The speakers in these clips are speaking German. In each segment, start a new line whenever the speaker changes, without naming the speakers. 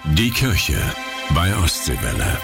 Die Kirche bei Ostseewelle.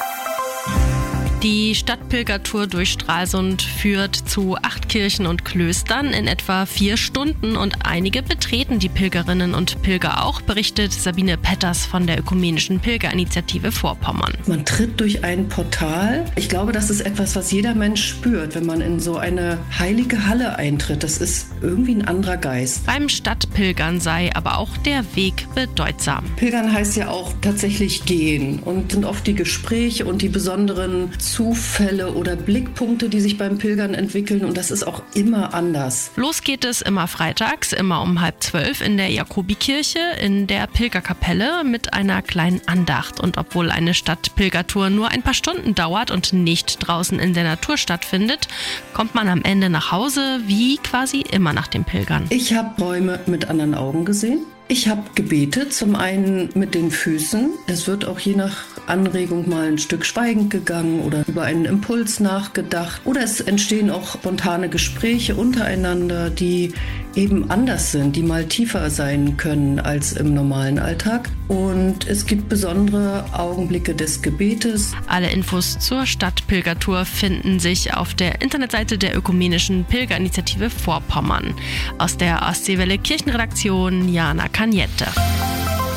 Die Stadtpilgertour durch Stralsund führt zu 8 Kirchen und Klöstern in etwa 4 Stunden und einige betreten die Pilgerinnen und Pilger auch, berichtet Sabine Petters von der Ökumenischen Pilgerinitiative Vorpommern.
Man tritt durch ein Portal. Ich glaube, das ist etwas, was jeder Mensch spürt, wenn man in so eine heilige Halle eintritt. Das ist irgendwie ein anderer Geist.
Beim Stadtpilgern sei aber auch der Weg bedeutsam.
Pilgern heißt ja auch tatsächlich gehen und sind oft die Gespräche und die besonderen Zufälle oder Blickpunkte, die sich beim Pilgern entwickeln, und das ist auch immer anders.
Los geht es immer freitags, immer um 11:30 in der Jakobikirche in der Pilgerkapelle mit einer kleinen Andacht. Und obwohl eine Stadtpilgertour nur ein paar Stunden dauert und nicht draußen in der Natur stattfindet, kommt man am Ende nach Hause wie quasi immer nach dem Pilgern.
Ich habe Räume mit anderen Augen gesehen. Ich habe gebetet, zum einen mit den Füßen. Es wird auch je nach Anregung mal ein Stück schweigend gegangen oder über einen Impuls nachgedacht. Oder es entstehen auch spontane Gespräche untereinander, die eben anders sind, die mal tiefer sein können als im normalen Alltag. Und es gibt besondere Augenblicke des Gebetes.
Alle Infos zur Stadtpilgertour finden sich auf der Internetseite der Ökumenischen Pilgerinitiative Vorpommern. Aus der Ostseewelle Kirchenredaktion Jana Cagnette.